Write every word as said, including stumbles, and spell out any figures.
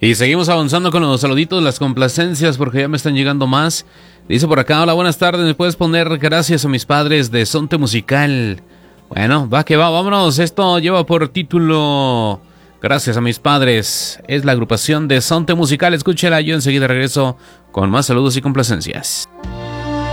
Y seguimos avanzando con los saluditos, las complacencias, porque ya me están llegando más. Dice por acá, hola, buenas tardes, ¿me puedes poner gracias a mis padres de Sonte Musical? Bueno, va que va, vámonos. Esto lleva por título Gracias a mis padres. Es la agrupación de Sonte Musical. Escúchela, yo enseguida regreso con más saludos y complacencias.